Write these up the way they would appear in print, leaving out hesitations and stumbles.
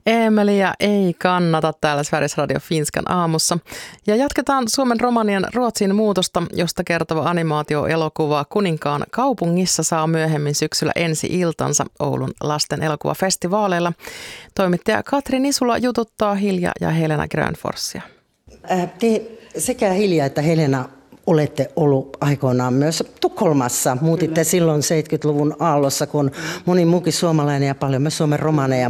Eemeliä ei kannata täällä Sveriges Radio Finskan aamussa. Ja jatketaan Suomen romanien Ruotsiin muutosta, josta kertova animaatioelokuva Kuninkaan kaupungissa saa myöhemmin syksyllä ensi-iltansa Oulun lasten elokuvafestivaaleilla. Toimittaja Katri Nisula jututtaa Hilja ja Helena Grönforsia. Te sekä Hilja että Helena olette ollut aikoinaan myös Tukholmassa. Muutitte silloin 70-luvun aallossa, kun moni muukin suomalainen ja paljon myös Suomen romaneja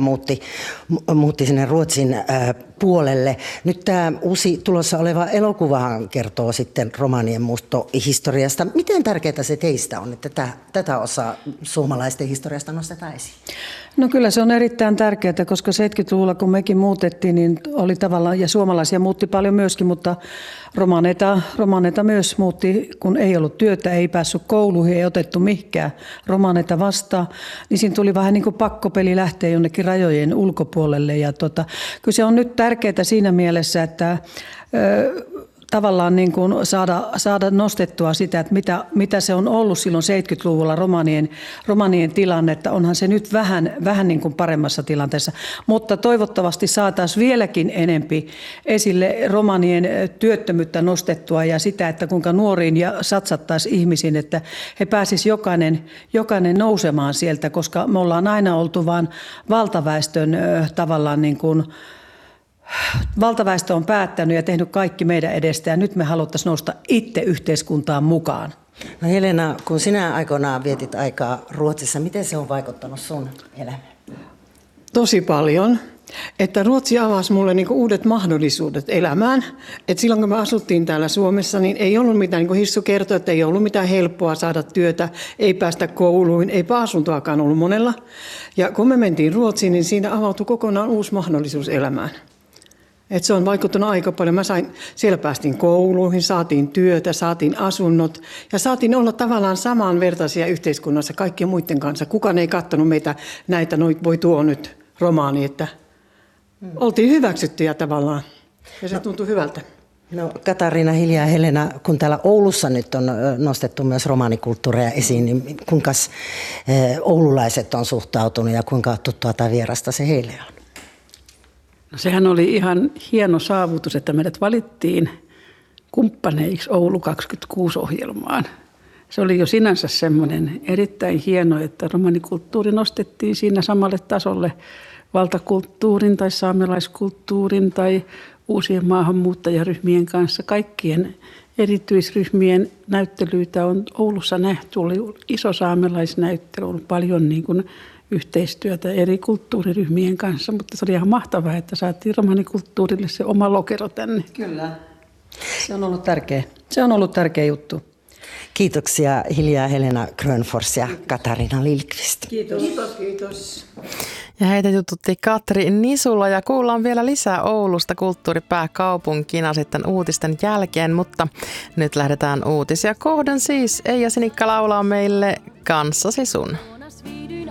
muutti sinne Ruotsin puolelle. Nyt tämä uusi tulossa oleva elokuvahan kertoo sitten romanien muuttohistoriasta. Miten tärkeää se teistä on, että tätä osaa suomalaisten historiasta nostetaan esiin? No kyllä se on erittäin tärkeää, koska 70-luvulla kun mekin muutettiin, niin oli tavallaan, ja suomalaisia muutti paljon myöskin, mutta romaneita myös muutti, kun ei ollut työtä, ei päässyt kouluihin, ei otettu mihinkään romaneita vastaan, niin siinä tuli vähän niin kuin pakkopeli lähteä jonnekin rajojen ulkopuolelle. Ja kyllä se on nyt tärkeää siinä mielessä, että tavallaan niin kuin saada nostettua sitä, että mitä se on ollut silloin 70-luvulla romanien tilanne, että onhan se nyt vähän niin kuin paremmassa tilanteessa. Mutta toivottavasti saataisiin vieläkin enempi esille romanien työttömyyttä nostettua ja sitä, että kuinka nuoriin ja satsattaisiin ihmisiin, että he pääsisivät jokainen nousemaan sieltä, koska me ollaan aina oltu vaan valtaväestön tavallaan niin kuin valtaväestö on päättänyt ja tehnyt kaikki meidän edestä ja nyt me haluttaisiin nousta itse yhteiskuntaan mukaan. No Helena, kun sinä aikoinaan vietit aikaa Ruotsissa, miten se on vaikuttanut sun elämään? Tosi paljon. Että Ruotsi avasi mulle niinku uudet mahdollisuudet elämään. Et silloin kun me asuttiin täällä Suomessa, niin ei ollut mitään, niin kuin Hissu kertoi, että ei ollut mitään helppoa saada työtä, ei päästä kouluihin, eipä asuntoakaan ollut monella. Ja kun me mentiin Ruotsiin, niin siinä avautui kokonaan uusi mahdollisuus elämään. Et se on vaikuttanut aika paljon. Siellä päästiin kouluihin, saatiin työtä, saatiin asunnot ja saatiin olla tavallaan samanvertaisia yhteiskunnassa kaikkien muiden kanssa. Kukaan ei katsonut meitä näitä, voi tuo nyt romaani, että oltiin hyväksyttyjä tavallaan ja se tuntui hyvältä. No Katariina, Hilja ja Helena, kun täällä Oulussa nyt on nostettu myös romaanikulttuureja esiin, niin kuinka oululaiset on suhtautunut ja kuinka tuttua tai vierasta se heille on? No sehän oli ihan hieno saavutus, että meidät valittiin kumppaneiksi Oulu 26-ohjelmaan. Se oli jo sinänsä semmoinen erittäin hieno, että romanikulttuuri nostettiin siinä samalle tasolle valtakulttuurin tai saamelaiskulttuurin tai uusien maahanmuuttajaryhmien kanssa. Kaikkien erityisryhmien näyttelyitä on Oulussa nähty. Oli iso saamelaisnäyttely, oli paljon niin kuin yhteistyötä eri kulttuuriryhmien kanssa, mutta se oli ihan mahtavaa, että saatiin romanikulttuurille se oma lokero tänne. Kyllä. Se on ollut tärkeä. Se on ollut tärkeä juttu. Kiitoksia Hilja, Helena Grönfors ja Katariina Lilkvist. Kiitos. Ja heitä jututti Katri Nisula ja kuullaan vielä lisää Oulusta kulttuuripääkaupunkina sitten uutisten jälkeen, mutta nyt lähdetään uutisia kohden siis. Eija Sinikka laulaa meille Kanssasi sun.